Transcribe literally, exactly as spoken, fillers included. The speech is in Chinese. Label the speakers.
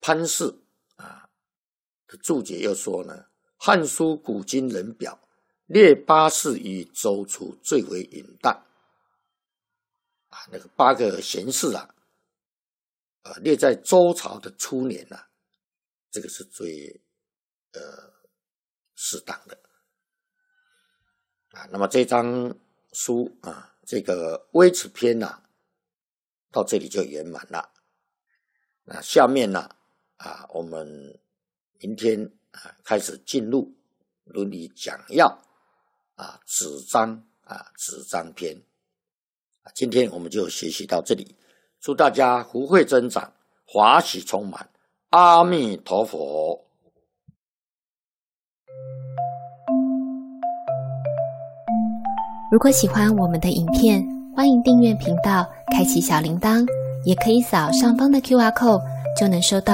Speaker 1: 潘氏啊的注解又说呢，《汉书古今人表》列八事于周初最为隐荡啊，那个八个贤士啊，呃，列在周朝的初年啊，这个是最呃适当的啊。那么这章书啊，这个微词篇啊，到这里就圆满了。那下面呢啊，我们明天啊开始进入伦理讲要啊子章啊子章篇啊。今天我们就学习到这里，祝大家福慧增长，华喜充满，阿弥陀佛。
Speaker 2: 如果喜欢我们的影片，欢迎订阅频道，开启小铃铛，也可以扫上方的 Q R code， 就能收到